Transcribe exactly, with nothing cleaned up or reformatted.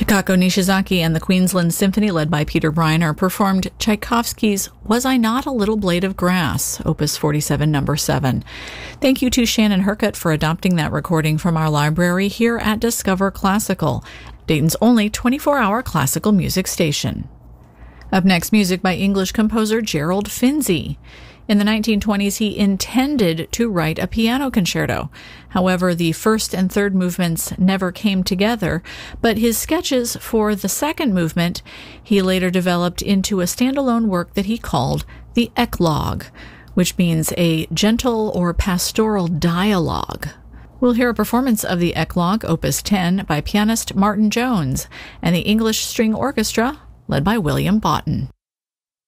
Takako Nishizaki and the Queensland Symphony, led by Peter Briner, performed Tchaikovsky's Was I Not a Little Blade of Grass, Opus forty-seven, number seven. Thank you to Shannon Hercott for adopting that recording from our library here at Discover Classical, Dayton's only twenty-four hour classical music station. Up next, music by English composer Gerald Finzi. In the nineteen twenties, he intended to write a piano concerto. However, the first and third movements never came together, but his sketches for the second movement he later developed into a standalone work that he called the Eclogue, which means a gentle or pastoral dialogue. We'll hear a performance of the Eclogue, Opus ten, by pianist Martin Jones and the English String Orchestra, led by William Boughton.